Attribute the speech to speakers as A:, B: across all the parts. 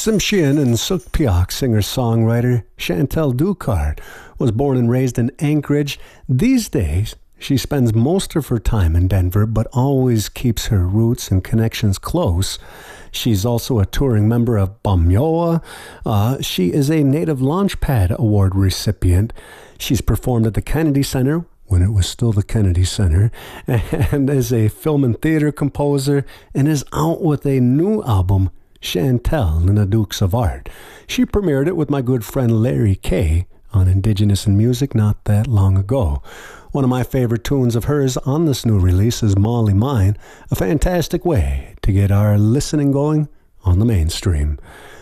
A: Tsimshian and Sukpiak singer-songwriter Chantel Ducard was born and raised in Anchorage. These days, she spends most of her time in Denver, but always keeps her roots and connections close. She's also a touring member of Bamyoa. She is a Native Launchpad Award recipient. She's performed at the Kennedy Center, when it was still the Kennedy Center, and is a film and theater composer, and is out with a new album, Chantel and the Dukes of Art. She premiered it with my good friend Larry Kay on Indigenous in Music not that long ago. One of my favorite tunes of hers on this new release is Molly Mine, a fantastic way to get our listening going on the mainstream.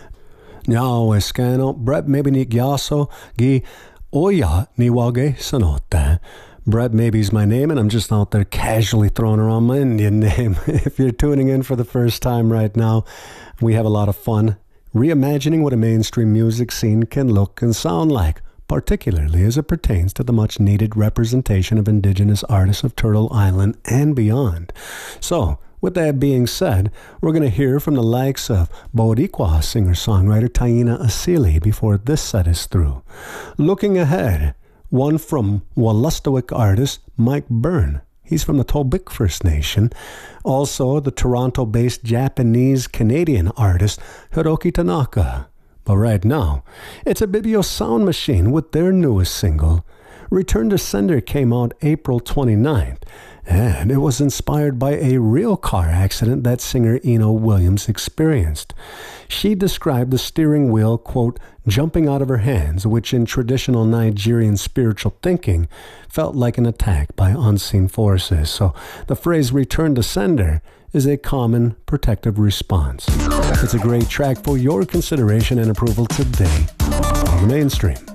A: Nyao eskano Brett maybe ni gyaso gi oya ni wage sanote. Brett Maybe's my name, and I'm just out there casually throwing around my Indian name. If you're tuning in for the first time right now, we have a lot of fun reimagining what a mainstream music scene can look and sound like, particularly as it pertains to the much-needed representation of Indigenous artists of Turtle Island and beyond. So, with that being said, we're going to hear from the likes of Boricua singer-songwriter Taina Asili before this set is through. Looking ahead, one from Wolastoqey artist Mike Byrne. He's from the Tobic First Nation. Also, the Toronto-based Japanese-Canadian artist Hiroki Tanaka. But right now, it's a Bibio Sound Machine with their newest single. Return to Sender came out April 29th, and it was inspired by a real car accident that singer Eno Williams experienced. She described the steering wheel, quote, jumping out of her hands, which in traditional Nigerian spiritual thinking felt like an attack by unseen forces. So the phrase return to sender is a common protective response. It's a great track for your consideration and approval today on the mainstream.